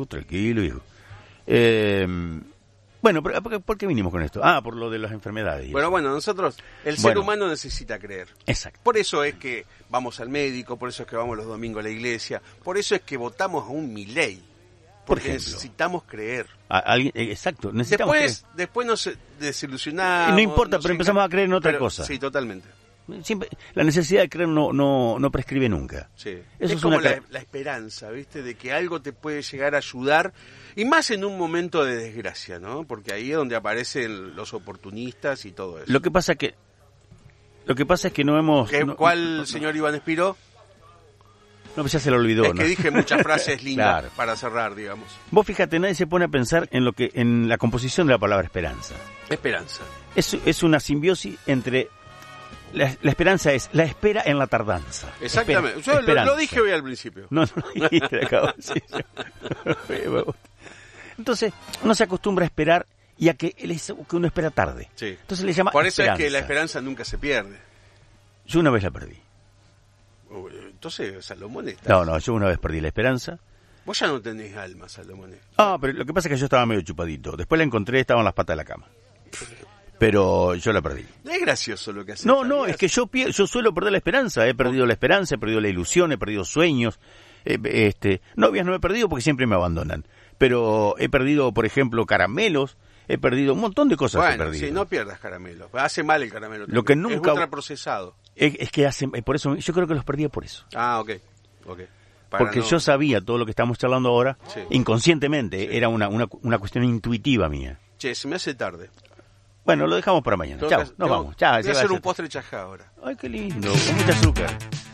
tranquilo, hijo. Bueno, ¿por qué vinimos con esto? Por lo de las enfermedades. Bueno, nosotros, el ser humano necesita creer. Exacto. Por eso es que vamos al médico, por eso es que vamos los domingos a la iglesia, por eso es que votamos a un Milei. Porque necesitamos creer. Exacto, necesitamos Después nos desilusionamos. No importa, pero empezamos a creer en otra cosa. Sí, totalmente. Siempre, la necesidad de creer no prescribe nunca. Sí. Eso es como la esperanza, ¿viste? De que algo te puede llegar a ayudar, y más en un momento de desgracia, ¿no? Porque ahí es donde aparecen los oportunistas y todo eso. Lo que pasa es que no hemos... ¿Cuál, señor Iván Espiro? No, pues ya se lo olvidó. Es que dije muchas frases lindas para cerrar, digamos. Vos fíjate, nadie se pone a pensar en la composición de la palabra esperanza. Esperanza. Es una simbiosis entre... La esperanza es la espera en la tardanza. Exactamente. Yo lo dije hoy al principio. No lo dijiste, acabo de decir. Entonces, uno se acostumbra a esperar y a que uno espera tarde. Sí. Entonces le llama Por eso esperanza. es que la esperanza nunca se pierde. Yo una vez la perdí. Entonces, Salomón está... No, yo una vez perdí la esperanza. Vos ya no tenés alma, Salomón. Pero lo que pasa es que yo estaba medio chupadito. Después la encontré, estaba en las patas de la cama. Pero yo la perdí. No es gracioso lo que haces. No, es que yo suelo perder la esperanza. He perdido la esperanza, he perdido la ilusión, he perdido sueños. Novias no he perdido porque siempre me abandonan. Pero he perdido, por ejemplo, caramelos. He perdido un montón de cosas. Bueno, he perdido. Sí, no pierdas caramelos. Hace mal el caramelo. Lo que nunca... Es ultraprocesado. Es que por eso, yo creo que los perdí por eso. Ok. Porque yo sabía todo lo que estamos charlando ahora, inconscientemente. Sí. Era una cuestión intuitiva mía. Che, se me hace tarde. Bueno, lo dejamos para mañana. Chao, nos vamos. Chao. Voy a hacer un postre chajá ahora. Ay, qué lindo, con mucha azúcar.